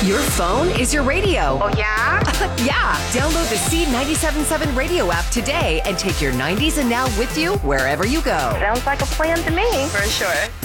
Your phone is your radio. Oh, yeah? Yeah. Download the Seed 97.7 radio app today and take your 90s and now with you wherever you go. Sounds like a plan to me. For sure.